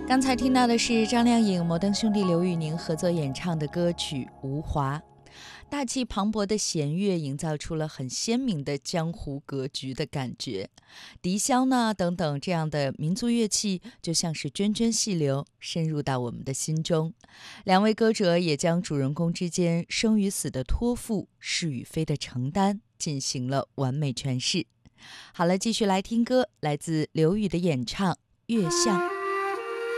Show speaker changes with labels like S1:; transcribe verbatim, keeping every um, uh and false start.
S1: 刚才听到的是张靓颖、摩登兄弟刘宇宁合作演唱的歌曲《无华》。大气磅礴的弦乐营造出了很鲜明的江湖格局的感觉，笛箫呢等等这样的民族乐器就像是涓涓细流，深入到我们的心中。两位歌者也将主人公之间生与死的托付、是与非的承担进行了完美诠释。好了，继续来听歌，来自刘宇的演唱《月相》。